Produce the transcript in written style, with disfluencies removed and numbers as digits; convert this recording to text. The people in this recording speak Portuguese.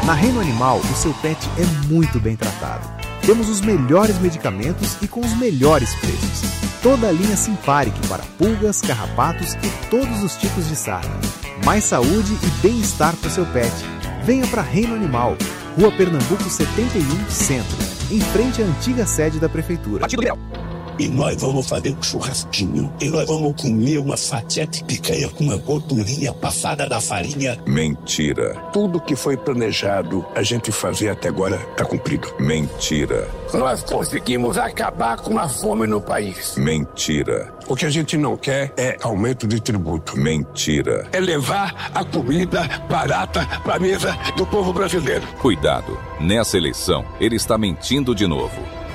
Na Reino Animal, o seu pet é muito bem tratado. Temos os melhores medicamentos e com os melhores preços. Toda a linha Simparic para pulgas, carrapatos e todos os tipos de sarna. Mais saúde e bem-estar para o seu pet. Venha para Reino Animal, Rua Pernambuco 71, Centro, em frente à antiga sede da Prefeitura. E nós vamos fazer um churrasquinho. E nós vamos comer uma fatia de picanha com uma gordurinha passada da farinha. Mentira. Tudo que foi planejado a gente fazer até agora está cumprido. Mentira. Nós conseguimos acabar com a fome no país. Mentira. O que a gente não quer é aumento de tributo. Mentira. É levar a comida barata para a mesa do povo brasileiro. Cuidado. Nessa eleição, ele está mentindo de novo.